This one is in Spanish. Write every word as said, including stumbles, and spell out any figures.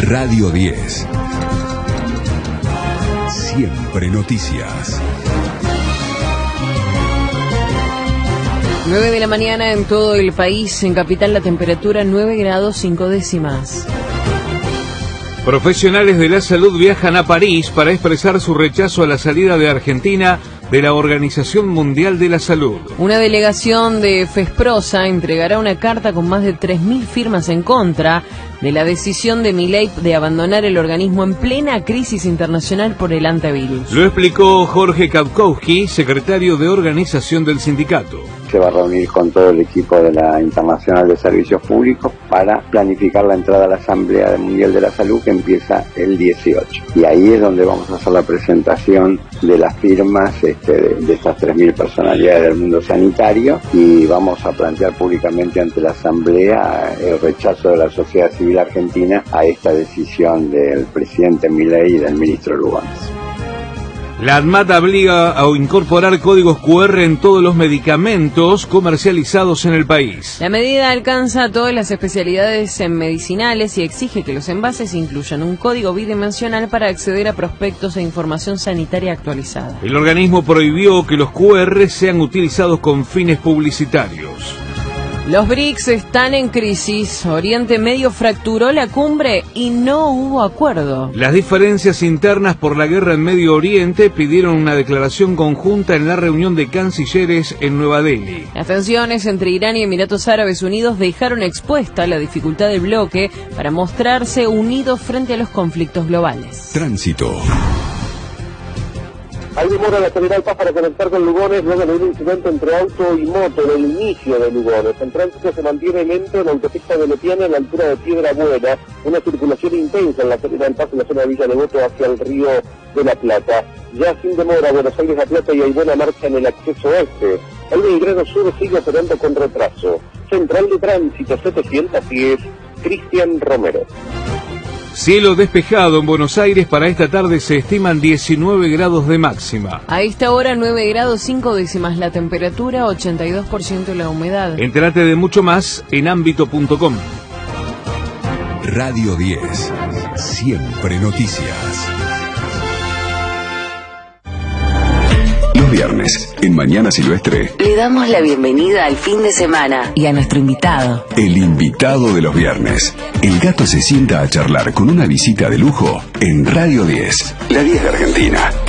Radio diez. Siempre noticias. nueve de la mañana en todo el país. En Capital la temperatura nueve grados cinco décimas. Profesionales de la salud viajan a París para expresar su rechazo a la salida de Argentina de la Organización Mundial de la Salud. Una delegación de FESPROSA entregará una carta con más de tres mil firmas en contra de la decisión de Milei de abandonar el organismo en plena crisis internacional por el antivirus. Lo explicó Jorge Kapkowski, secretario de organización del sindicato. Se va a reunir con todo el equipo de la Internacional de Servicios Públicos para planificar la entrada a la Asamblea Mundial de la Salud, que empieza el dieciocho. Y ahí es donde vamos a hacer la presentación de las firmas este, de, de estas tres mil personalidades del mundo sanitario, y vamos a plantear públicamente ante la Asamblea el rechazo de la sociedad civil argentina a esta decisión del presidente Milei y del ministro Lugones. La ANMAT obliga a incorporar códigos cu erre en todos los medicamentos comercializados en el país. La medida alcanza todas las especialidades en medicinales y exige que los envases incluyan un código bidimensional para acceder a prospectos e información sanitaria actualizada. El organismo prohibió que los cu erre sean utilizados con fines publicitarios. Los BRICS están en crisis. Oriente Medio fracturó la cumbre y no hubo acuerdo. Las diferencias internas por la guerra en Medio Oriente pidieron una declaración conjunta en la reunión de cancilleres en Nueva Delhi. Las tensiones entre Irán y Emiratos Árabes Unidos dejaron expuesta la dificultad del bloque para mostrarse unidos frente a los conflictos globales. Tránsito. Hay demora en la General Paz para conectar con Lugones luego de un incidente entre auto y moto en el inicio de Lugones. El tránsito se mantiene lento en la autopista de Letiana a la altura de Piedra Buena. Una circulación intensa en la General Paz en la zona de Villa Devoto hacia el Río de la Plata. Ya sin demora, Buenos Aires La Plata, y hay buena marcha en el acceso este. El Belgrano Sur sigue operando con retraso. Central de Tránsito setecientos diez, Cristian Romero. Cielo despejado en Buenos Aires. Para esta tarde se estiman diecinueve grados de máxima. A esta hora nueve grados cinco décimas la temperatura, ochenta y dos por ciento la humedad. Entérate de mucho más en ámbito punto com. Radio diez. Siempre noticias. Los viernes, en Mañana Silvestre, le damos la bienvenida al fin de semana y a nuestro invitado. El invitado de los viernes. El gato se sienta a charlar con una visita de lujo en Radio diez, la diez de Argentina.